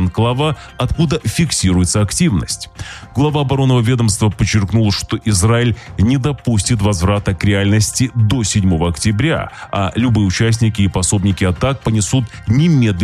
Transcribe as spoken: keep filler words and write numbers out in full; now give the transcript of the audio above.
анклава, откуда фиксируется активность. Глава оборонного ведомства подчеркнул, что Израиль не допустит возврата к реальности до седьмого октября, а любые участники и пособники атак понесут немедленные